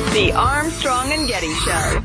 The Armstrong and Getty Show.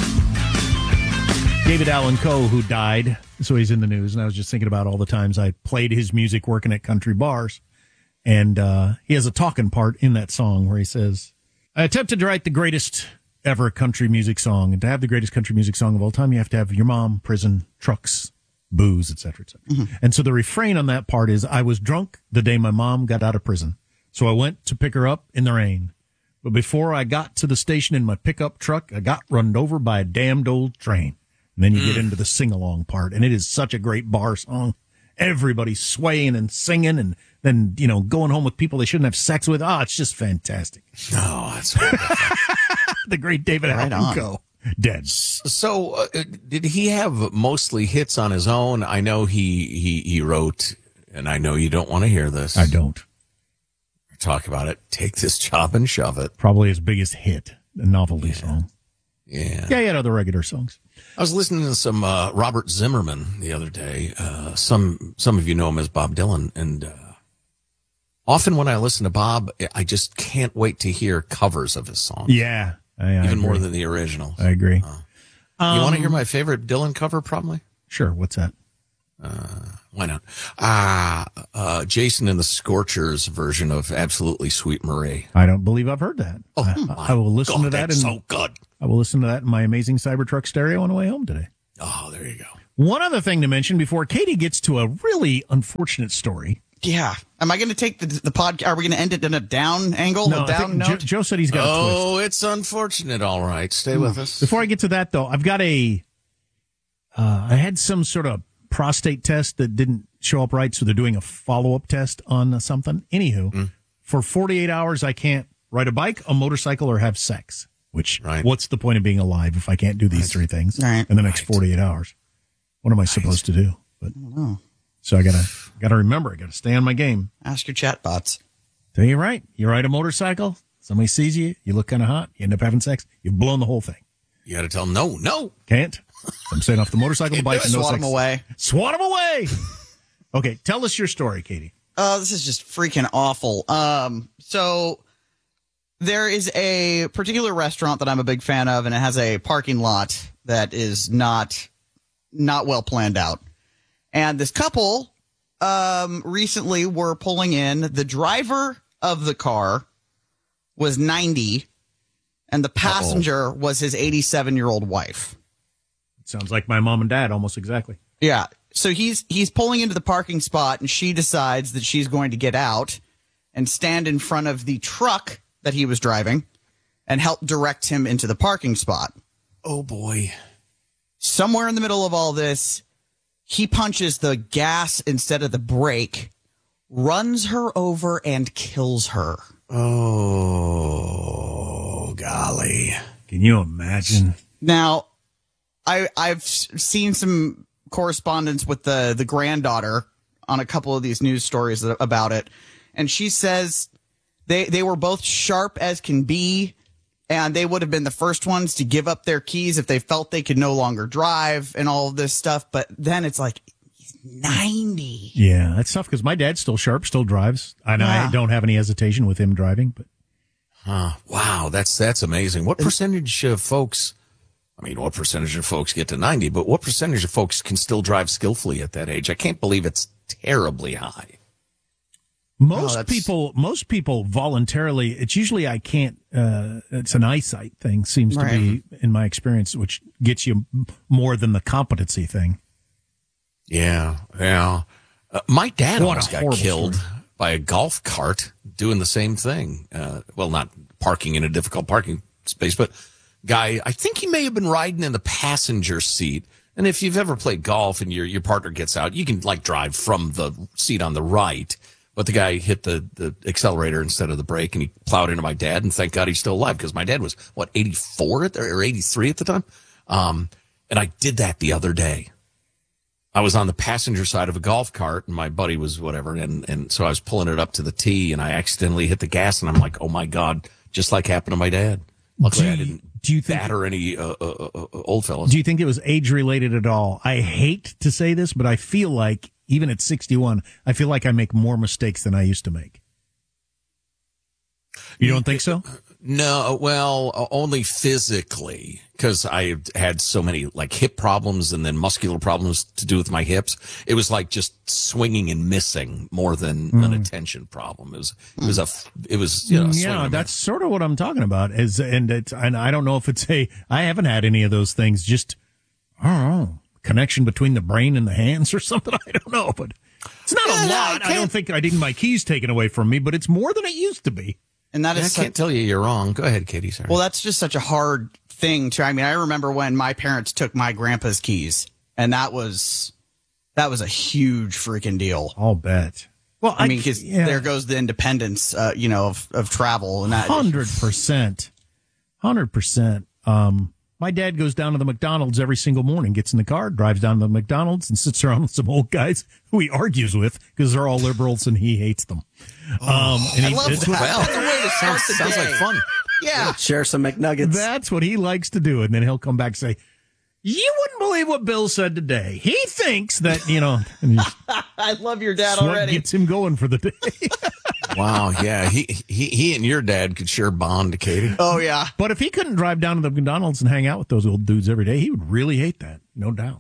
David Allan Coe, who died, so he's in the news, and I was just thinking about all the times I played his music working at country bars, and he has a talking part in that song where he says, I attempted to write the greatest ever country music song, and to have the greatest country music song of all time, you have to have your mom, prison, trucks, booze, etc., etc. Mm-hmm. And so the refrain on that part is, I was drunk the day my mom got out of prison, so I went to pick her up in the rain. But before I got to the station in my pickup truck, I got run over by a damned old train. And then you get into the sing-along part, and it is such a great bar song. Everybody's swaying and singing, and then, you know, going home with people they shouldn't have sex with. Oh, it's just fantastic. Oh, that's wonderful. The great David Allan Coe. Dead. So, did he have mostly hits on his own? I know he wrote, and I know you don't want to hear this. I don't. Talk about it. Take This Job and Shove It. Probably his biggest hit, a novelty song. Yeah. Yeah, he had other regular songs. I was listening to some Robert Zimmerman the other day. Some of you know him as Bob Dylan, and often when I listen to Bob, I just can't wait to hear covers of his songs. Yeah, I even agree. more than the originals. I agree. You want to hear my favorite Dylan cover? Probably. Sure. What's that? Why not? Jason and the Scorchers version of Absolutely Sweet Marie. I don't believe I've heard that. Oh, I will listen to that. That's so good. I will listen to that in my amazing Cybertruck stereo on the way home today. Oh, there you go. One other thing to mention before Katie gets to a really unfortunate story. Yeah. Am I going to take the podcast? Are we going to end it in a down angle? No, a down note? Joe said he's got a twist. Oh, it's unfortunate. All right. Stay with us. Before I get to that, though, I've got I had some sort of prostate test that didn't show up right, so they're doing a follow-up test on something. Anywho, for 48 hours, I can't ride a bike, a motorcycle, or have sex. Which, what's the point of being alive if I can't do these three things in the next 48 hours? What am I supposed to do? But I don't know. So I gotta remember, I gotta stay on my game. Ask your chatbots. Tell you right. You ride a motorcycle, somebody sees you, you look kind of hot, you end up having sex, you've blown the whole thing. You got to tell them, no. Can't. I'm staying off the motorcycle, the bike, and no Swat sex. them away. Swat them away. Okay, tell us your story, Katie. This is just freaking awful. So there is a particular restaurant that I'm a big fan of, and it has a parking lot that is not well planned out. And this couple recently were pulling in. The driver of the car was 90, and the passenger was his 87-year-old wife. Sounds like my mom and dad, almost exactly. Yeah. So he's pulling into the parking spot, and she decides that she's going to get out and stand in front of the truck that he was driving and help direct him into the parking spot. Oh, boy. Somewhere in the middle of all this, he punches the gas instead of the brake, runs her over, and kills her. Oh, golly. Can you imagine? Now, I've seen some correspondence with the granddaughter on a couple of these news stories about it, and she says they were both sharp as can be, and they would have been the first ones to give up their keys if they felt they could no longer drive and all of this stuff. But then it's like, he's 90. Yeah, that's tough because my dad's still sharp, still drives. And I don't have any hesitation with him driving. But wow, that's amazing. What percentage of folks, what percentage of folks get to 90, but what percentage of folks can still drive skillfully at that age? I can't believe it's terribly high. Most people voluntarily, it's usually I can't, it's an eyesight thing, seems to be, in my experience, which gets you more than the competency thing. Yeah. My dad almost got killed by a golf cart doing the same thing. Not parking in a difficult parking space, but guy, I think he may have been riding in the passenger seat. And if you've ever played golf and your partner gets out, you can drive from the seat on the right. But the guy hit the accelerator instead of the brake, and he plowed into my dad, and thank God he's still alive, because my dad was, 84 or 83 at the time? And I did that the other day. I was on the passenger side of a golf cart, and my buddy was whatever, and so I was pulling it up to the tee, and I accidentally hit the gas, and I'm like, oh, my God, just like happened to my dad. Luckily, I didn't batter any old fellas. Do you think it was age-related at all? I hate to say this, but I feel like, even at 61, I feel like I make more mistakes than I used to make. You don't think so? No, well, only physically, because I had so many like hip problems and then muscular problems to do with my hips. It was like just swinging and missing more than an attention problem. It was Yeah, that's sort of what I'm talking about. And I don't know if I haven't had any of those things. Just, I don't know, connection between the brain and the hands or something. I don't know, but it's not a lot. I don't think I didn't my keys taken away from me, but it's more than it used to be. And that is I can't tell you you're wrong. Go ahead, Katie. Sorry. Well, that's just such a hard thing to. I mean, I remember when my parents took my grandpa's keys, and that was a huge freaking deal. I'll bet. Well, I mean, because there goes the independence, of travel and that. 100%. 100%. My dad goes down to the McDonald's every single morning, gets in the car, drives down to the McDonald's, and sits around with some old guys who he argues with because they're all liberals and he hates them. I love that. Well, That's the way to start the sounds day. like fun. Yeah. Share some McNuggets. That's what he likes to do. And then he'll come back and say, you wouldn't believe what Bill said today. He thinks that, and I love your dad that's what already. gets him going for the day. Wow, yeah. He and your dad could share bond, Katie. Oh, yeah. But if he couldn't drive down to the McDonald's and hang out with those old dudes every day, he would really hate that. No doubt.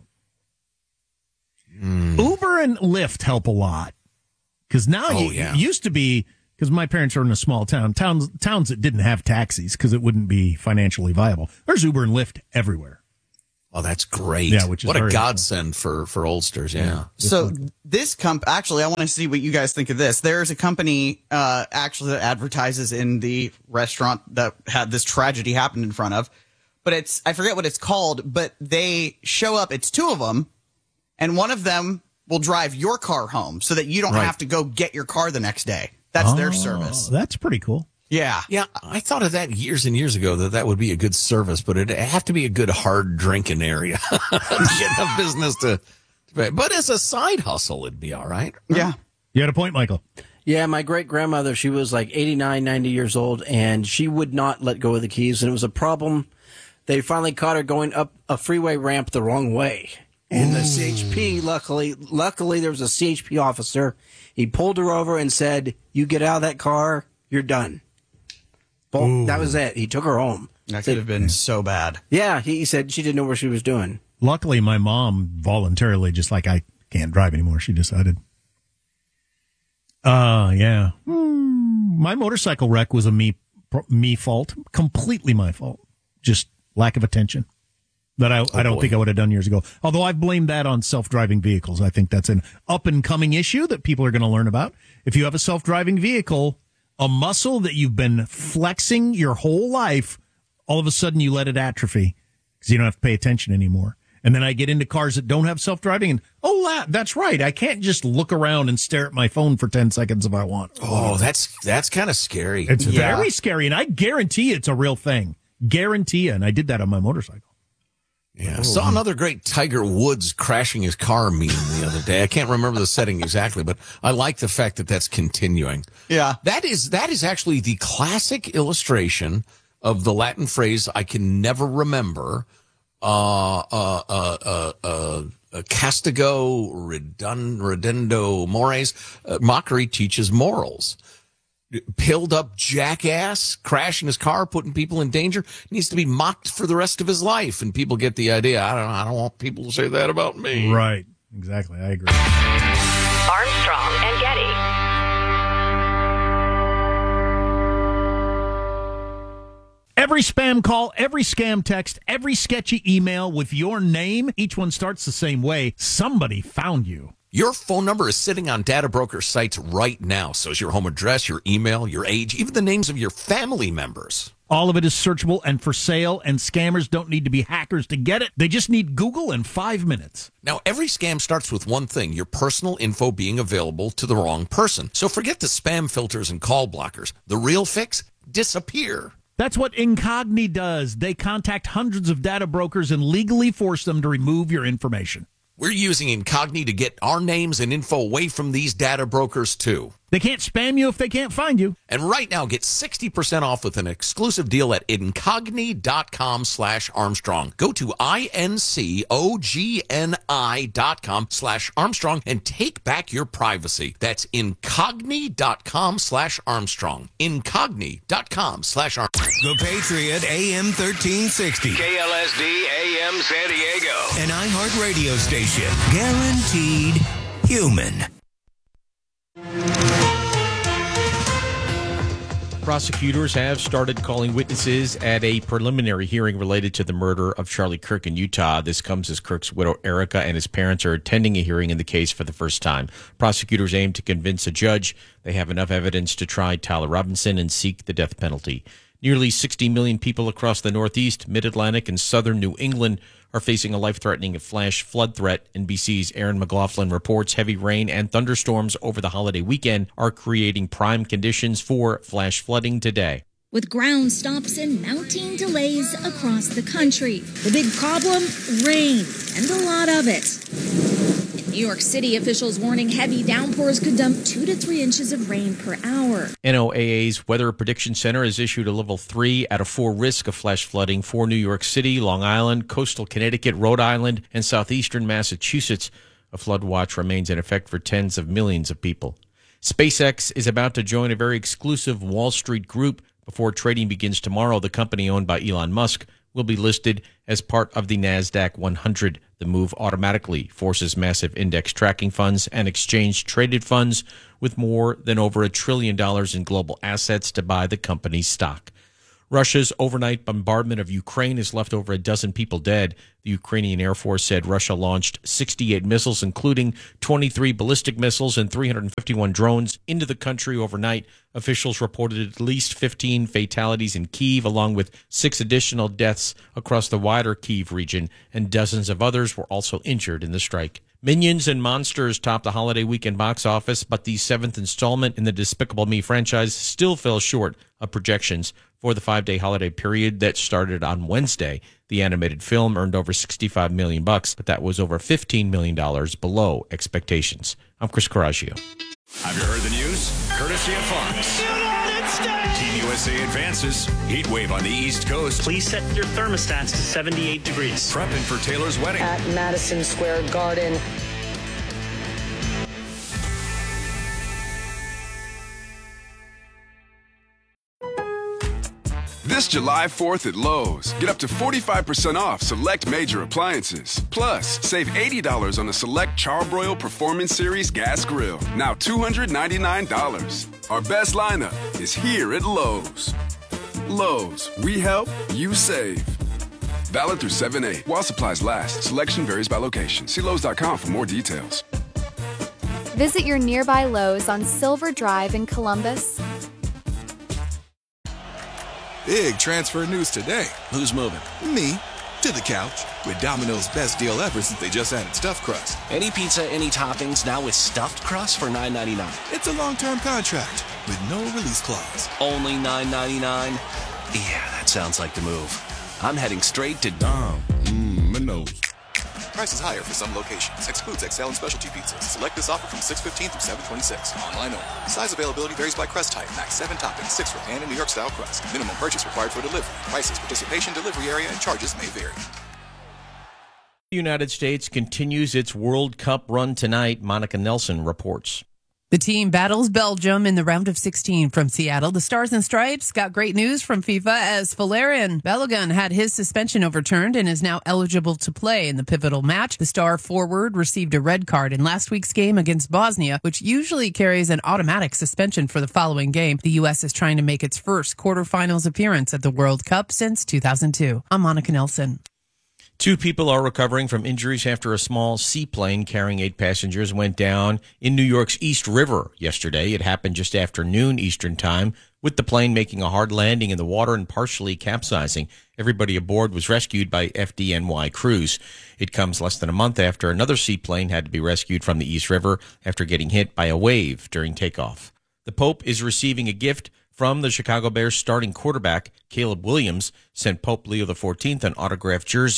Uber and Lyft help a lot. Because now it used to be, because my parents are in a small town, towns that didn't have taxis because it wouldn't be financially viable. There's Uber and Lyft everywhere. Oh, that's great. Yeah, which is what a very godsend for oldsters. Yeah. So this actually, I want to see what you guys think of this. There's a company actually that advertises in the restaurant that had this tragedy happen in front of, but I forget what it's called, but they show up. It's two of them, and one of them will drive your car home so that you don't have to go get your car the next day. That's their service. That's pretty cool. Yeah. Yeah, I thought of that years and years ago that would be a good service, but it'd have to be a good hard drinking area to get enough business to pay. But as a side hustle, it'd be all right. Yeah. You had a point, Michael. Yeah, my great-grandmother, she was like 89, 90 years old, and she would not let go of the keys, and it was a problem. They finally caught her going up a freeway ramp the wrong way. And the CHP, luckily there was a CHP officer. He pulled her over and said, you get out of that car, you're done. Well, that was it. He took her home. That could have been so bad. Yeah, he said she didn't know what she was doing. Luckily, my mom voluntarily, just like I can't drive anymore, she decided. Yeah. My motorcycle wreck was a me fault. Completely my fault. Just lack of attention that I don't think I would have done years ago. Although I've blamed that on self-driving vehicles. I think that's an up-and-coming issue that people are going to learn about. If you have a self-driving vehicle, a muscle that you've been flexing your whole life, all of a sudden you let it atrophy because you don't have to pay attention anymore. And then I get into cars that don't have self-driving and, that's right. I can't just look around and stare at my phone for 10 seconds if I want. Oh, that's kind of scary. It's very scary, and I guarantee it's a real thing. Guarantee you. And I did that on my motorcycle. Yeah, saw another great Tiger Woods crashing his car meme the other day. I can't remember the setting exactly, but I like the fact that that's continuing. Yeah. That is actually the classic illustration of the Latin phrase I can never remember. Castigo redendo mores. Mockery teaches morals. Pilled up jackass, crashing his car, putting people in danger, needs to be mocked for the rest of his life. And people get the idea. I don't want people to say that about me. Right. Exactly. I agree. Armstrong and Getty. Every spam call, every scam text, every sketchy email with your name, each one starts the same way. Somebody found you. Your phone number is sitting on data broker sites right now. So is your home address, your email, your age, even the names of your family members. All of it is searchable and for sale, and scammers don't need to be hackers to get it. They just need Google in 5 minutes. Now, every scam starts with one thing, your personal info being available to the wrong person. So forget the spam filters and call blockers. The real fix? Disappear. That's what Incogni does. They contact hundreds of data brokers and legally force them to remove your information. We're using Incogni to get our names and info away from these data brokers, too. They can't spam you if they can't find you. And right now, get 60% off with an exclusive deal at incogni.com/Armstrong. Go to incogni.com/Armstrong and take back your privacy. That's incogni.com/Armstrong. Incogni.com/Armstrong. The Patriot AM 1360. KLSD AM San Diego. An iHeart radio station. Guaranteed human. Prosecutors have started calling witnesses at a preliminary hearing related to the murder of Charlie Kirk in Utah. This comes as Kirk's widow, Erica, and his parents are attending a hearing in the case for the first time. Prosecutors aim to convince a judge they have enough evidence to try Tyler Robinson and seek the death penalty. Nearly 60 million people across the Northeast, Mid-Atlantic, and southern New England are facing a life-threatening flash flood threat. NBC's Aaron McLaughlin reports heavy rain and thunderstorms over the holiday weekend are creating prime conditions for flash flooding today. With ground stops and mounting delays across the country. The big problem? Rain, and a lot of it. In New York City, officials warning heavy downpours could dump 2 to 3 inches of rain per hour. NOAA's Weather Prediction Center has issued a level 3 out of 4 risk of flash flooding for New York City, Long Island, coastal Connecticut, Rhode Island, and southeastern Massachusetts. A flood watch remains in effect for tens of millions of people. SpaceX is about to join a very exclusive Wall Street group. Before trading begins tomorrow, the company owned by Elon Musk will be listed as part of the NASDAQ 100. The move automatically forces massive index tracking funds and exchange-traded funds with more than over $1 trillion in global assets to buy the company's stock. Russia's overnight bombardment of Ukraine has left over a dozen people dead. The Ukrainian Air Force said Russia launched 68 missiles, including 23 ballistic missiles and 351 drones, into the country overnight. Officials reported at least 15 fatalities in Kyiv, along with 6 additional deaths across the wider Kyiv region, and dozens of others were also injured in the strike. Minions and Monsters topped the holiday weekend box office, but the 7th installment in the Despicable Me franchise still fell short of projections. For the 5-day holiday period that started on Wednesday, the animated film earned over $65 million, but that was over $15 million below expectations. I'm Chris Coraggio. Have you heard the news? Courtesy of Fox. Team USA advances. Heat wave on the East Coast. Please set your thermostats to 78 degrees. Prepping for Taylor's wedding. At Madison Square Garden. This July 4th at Lowe's, get up to 45% off select major appliances. Plus, save $80 on the select Charbroil Performance Series gas grill, now $299. Our best lineup is here at Lowe's. Lowe's, we help, you save. Valid through 7/8 while supplies last. Selection varies by location. See Lowe's.com for more details. Visit your nearby Lowe's on Silver Drive in Columbus. Big transfer news today. Who's moving? Me. To the couch. With Domino's best deal ever since they just added stuffed crust. Any pizza, any toppings, now with stuffed crust for $9.99. It's a long-term contract with no release clause. Only $9.99? Yeah, that sounds like the move. I'm heading straight to Domino's. Prices higher for some locations. Excludes XL and specialty pizzas. Select this offer from 6/15 through 7/26. Online only. Size availability varies by crust type. Max 7 toppings, 6 for pan and New York style crust. Minimum purchase required for delivery. Prices, participation, delivery area, and charges may vary. The United States continues its World Cup run tonight. Monica Nelson reports. The team battles Belgium in the round of 16 from Seattle. The Stars and Stripes got great news from FIFA as Valerian Balogun had his suspension overturned and is now eligible to play in the pivotal match. The star forward received a red card in last week's game against Bosnia, which usually carries an automatic suspension for the following game. The U.S. is trying to make its first quarterfinals appearance at the World Cup since 2002. I'm Monica Nelson. 2 people are recovering from injuries after a small seaplane carrying 8 passengers went down in New York's East River yesterday. It happened just after noon Eastern time, with the plane making a hard landing in the water and partially capsizing. Everybody aboard was rescued by FDNY crews. It comes less than a month after another seaplane had to be rescued from the East River after getting hit by a wave during takeoff. The Pope is receiving a gift from the Chicago Bears starting quarterback. Caleb Williams sent Pope Leo XIV an autographed jersey.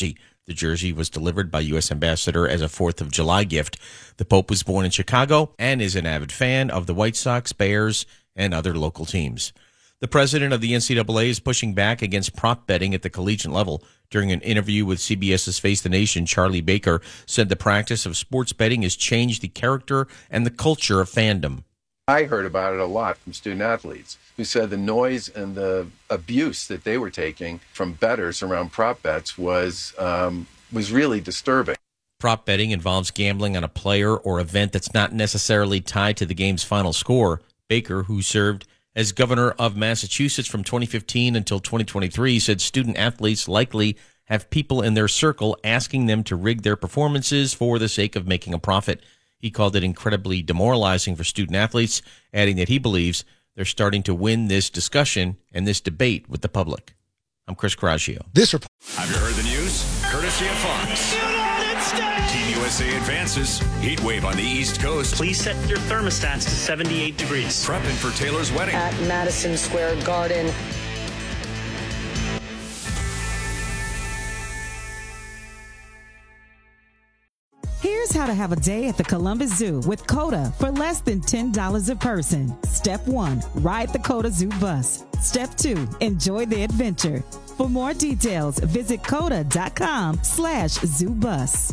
The jersey was delivered by U.S. Ambassador as a 4th of July gift. The Pope was born in Chicago and is an avid fan of the White Sox, Bears, and other local teams. The president of the NCAA is pushing back against prop betting at the collegiate level. During an interview with CBS's Face the Nation, Charlie Baker said the practice of sports betting has changed the character and the culture of fandom. I heard about it a lot from student athletes who said the noise and the abuse that they were taking from bettors around prop bets was really disturbing. Prop betting involves gambling on a player or event that's not necessarily tied to the game's final score. Baker, who served as governor of Massachusetts from 2015 until 2023, said student athletes likely have people in their circle asking them to rig their performances for the sake of making a profit. He called it incredibly demoralizing for student athletes, adding that he believes they're starting to win this discussion and this debate with the public. I'm Chris Caraccio. Have you heard the news? Courtesy of Fox. Team USA advances. Heat wave on the East Coast. Please set your thermostats to 78 degrees. Prepping for Taylor's wedding. At Madison Square Garden. Here's how to have a day at the Columbus Zoo with COTA for less than $10 a person. Step 1, ride the COTA Zoo bus. Step 2, enjoy the adventure. For more details, visit COTA.com/zoobus.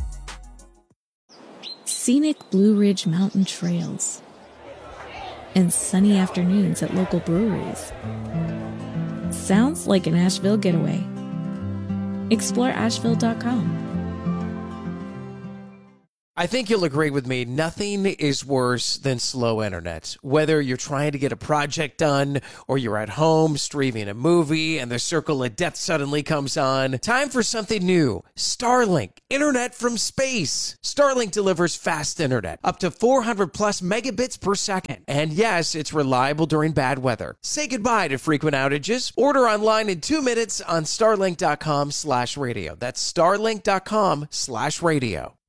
Scenic Blue Ridge Mountain trails and sunny afternoons at local breweries. Sounds like an Asheville getaway. Explore Asheville.com. I think you'll agree with me, nothing is worse than slow internet. Whether you're trying to get a project done or you're at home streaming a movie and the circle of death suddenly comes on, time for something new. Starlink, internet from space. Starlink delivers fast internet, up to 400 plus megabits per second. And yes, it's reliable during bad weather. Say goodbye to frequent outages. Order online in 2 minutes on starlink.com/radio. That's starlink.com/radio.